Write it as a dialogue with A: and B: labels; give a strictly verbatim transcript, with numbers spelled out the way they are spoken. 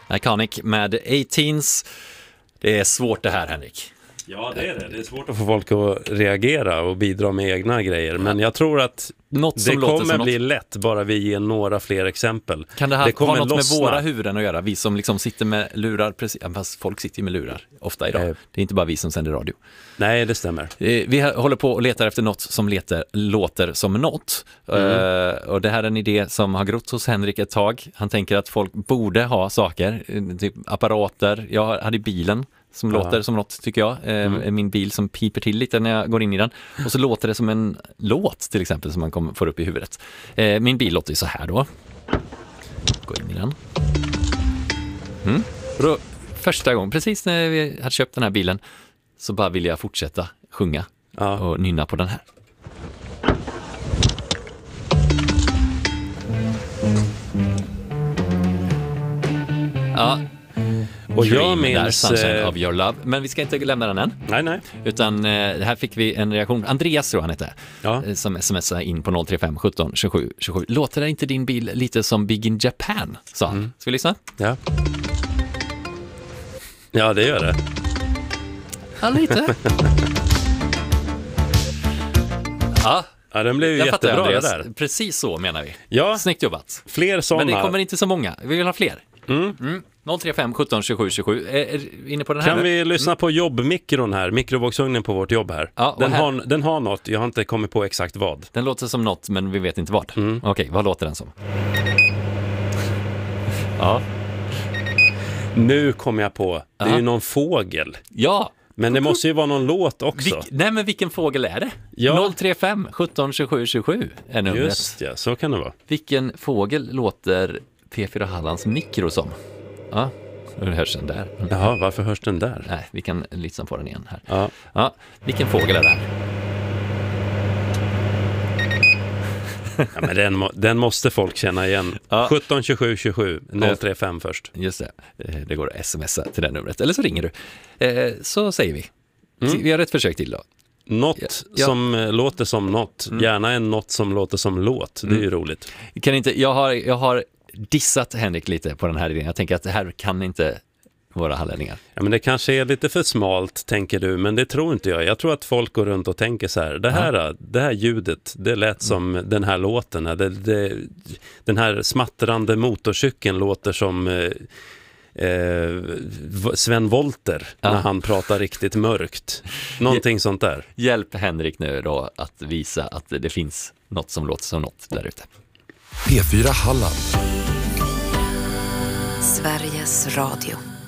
A: Iconic med eighteens. Det är svårt det här, Henrik.
B: Ja, det är det. Det är svårt att få folk att reagera och bidra med egna grejer. Men jag tror att
A: något som
B: det kommer
A: som
B: bli
A: något...
B: lätt bara vi ger några fler exempel.
A: Kan det, här,
B: det kommer
A: ha något
B: lossna.
A: med våra huvuden att göra? Vi som liksom sitter med lurar, precis, fast folk sitter ju med lurar ofta idag.
B: Nej.
A: Det är inte bara vi som sänder radio.
B: Nej, det stämmer.
A: Vi håller på och letar efter något som letar, låter som något. Mm. Uh, och det här är en idé som har grott hos Henrik ett tag. Han tänker att folk borde ha saker, typ apparater. Jag hade bilen som ja. låter som något, tycker jag. Mm. Min bil som piper till lite när jag går in i den. Och så låter det som en låt, till exempel, som man kommer, får upp i huvudet. Min bil låter ju så här då. Gå in i den. Mm. Då, första gången, precis när vi hade köpt den här bilen, så bara ville jag fortsätta sjunga ja. och nynna på den här. Ja.
B: Och jag minns
A: Sunshine of Your Love. Men vi ska inte lämna den än.
B: Nej, nej.
A: Utan eh, här fick vi en reaktion. Andreas tror han heter. Ja. Eh, som smsade in på noll tre fem sjutton tjugosju tjugosju. Låter det inte din bil lite som Big in Japan? Sa han. Mm. Ska vi lyssna?
B: Ja. Ja, det gör det.
A: Ja, lite. Ja.
B: Ja, den blev ju
A: jag
B: jättebra
A: fattar,
B: det där.
A: Precis så menar vi.
B: Ja.
A: Snyggt jobbat.
B: Fler sådana.
A: Men det kommer inte så många. Vi vill ha fler.
B: Mm.
A: Mm. noll tre fem sjutton tjugosju tjugosju. Är inne på den här.
B: Kan
A: nu?
B: vi lyssna på jobbmikron här? Mikrovågsugnen på vårt jobb här.
A: Ja,
B: den,
A: här.
B: Har, den har något. Jag har inte kommit på exakt vad.
A: Den låter som något, men vi vet inte vad.
B: Mm.
A: Okej, vad låter den som? Ja.
B: Nu kommer jag på. Det är
A: Aha.
B: ju någon fågel.
A: Ja.
B: Men det måste ju vara någon låt också.
A: Vil- Nej, men vilken fågel är det?
B: Ja.
A: noll tre fem sjutton tjugosju tjugosju är numret.
B: Just ja, så kan det vara.
A: Vilken fågel låter P fyra Hallands mikro som? Ja, hur hörs den där?
B: Jaha, varför hörs den där?
A: Nej, vi kan lyssna på den igen här.
B: Ja.
A: Ja, vilken fågel är det här?
B: Ja, men den, må, den måste folk känna igen.
A: Ja.
B: sjutton tjugosju tjugosju noll tre fem först.
A: Just det, det går att smsa till det numret. Eller så ringer du. Eh, så säger vi.
B: Mm.
A: Vi har ett försök till då.
B: Något
A: ja.
B: som ja. låter som något. Mm. Gärna en något som låter som låt. Det är
A: mm.
B: ju roligt.
A: Kan inte, jag, har, jag har dissat Henrik lite på den här idén. Jag tänker att det här kan inte våra hallänningar.
B: Ja, men det kanske är lite för smalt, tänker du. Men det tror inte jag. Jag tror att folk går runt och tänker så här. Det här, ja. det här ljudet, det lät som mm. den här låten. Det, det, den här smattrande motorcykeln låter som... Eh, Eh, Sven Wollter ja. när han pratar riktigt mörkt. Någonting sånt där.
A: Hjälp Henrik nu då att visa att det finns något som låter som något där ute.
C: P fyra Halland.
D: Sveriges Radio.